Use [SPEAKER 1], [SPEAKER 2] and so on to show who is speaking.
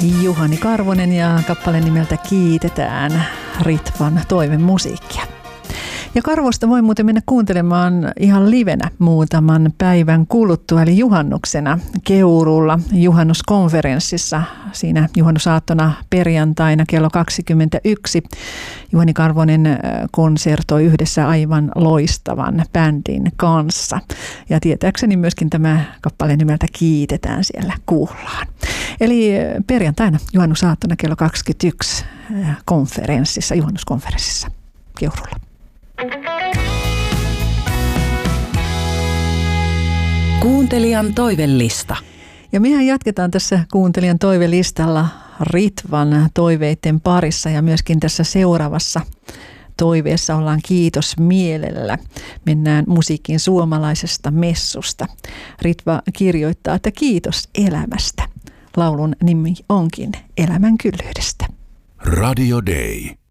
[SPEAKER 1] Juhani Karvonen ja kappale nimeltä Kiitetään, Ritvan toivemusiikkia. Ja Karvosta voi muuten mennä kuuntelemaan ihan livenä muutaman päivän kuluttua, eli juhannuksena Keuruulla juhannuskonferenssissa. Siinä juhannusaattona perjantaina kello 21. Juhani Karvonen konsertoi yhdessä aivan loistavan bändin kanssa. Ja tietääkseni myöskin tämä kappale nimeltä Kiitetään siellä kuullaan. Eli perjantaina juhannusaattona kello 21 konferenssissa, juhannuskonferenssissa Keuruulla.
[SPEAKER 2] Kuuntelijan toivelista.
[SPEAKER 1] Ja mehän jatketaan tässä kuuntelijan toivelistalla Ritvan toiveiden parissa ja myöskin tässä seuraavassa toiveessa ollaan kiitos mielellä. Mennään musiikin suomalaisesta messusta. Ritva kirjoittaa, että kiitos elämästä. Laulun nimi onkin Elämän kyllyydestä.
[SPEAKER 3] Radio Day.